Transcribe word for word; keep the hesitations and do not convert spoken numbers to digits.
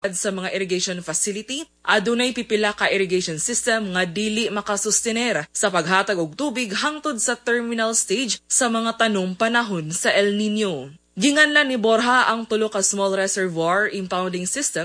sa mga irrigation facility, adunay pipila ka irrigation system nga dili makasustener sa paghatag og tubig hangtod sa terminal stage sa mga tanong panahon sa El Nino. Ginganlan ni Borja ang tulo ka small reservoir impounding system